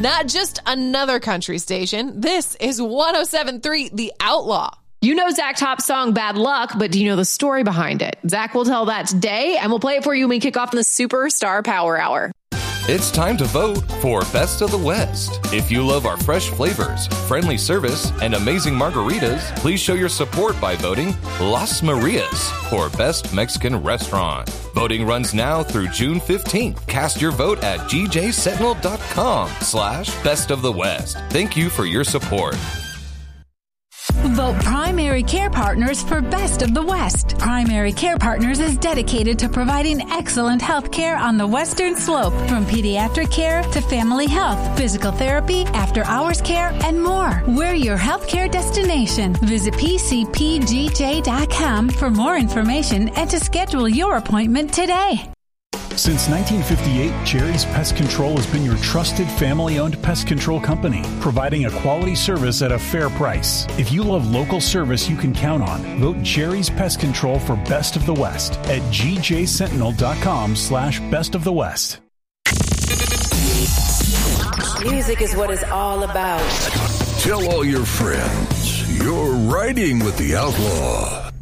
Not just another country station. This is 107.3 The Outlaw. You know Zach Top's song Bad Luck, but do you know the story behind it? Zach will tell that today, and we'll play it for you when we kick off in the Superstar Power Hour. It's time to vote for Best of the West. If you love our fresh flavors, friendly service, and amazing margaritas, please show your support by voting Las Marias for Best Mexican Restaurant. Voting runs now through June 15th. Cast your vote at gjsentinel.com/Best of the West. Thank you for your support. Vote Primary Care Partners for Best of the West. Primary Care Partners is dedicated to providing excellent health care on the Western Slope, from pediatric care to family health, physical therapy, after-hours care, and more. We're your healthcare destination. Visit PCPGJ.com for more information and to schedule your appointment today. Since 1958, Jerry's Pest Control has been your trusted family-owned pest control company, providing a quality service at a fair price. If you love local service you can count on, vote Jerry's Pest Control for Best of the West at gjsentinel.com/Best of the West. Music is what it's all about. Tell all your friends you're riding with the Outlaw.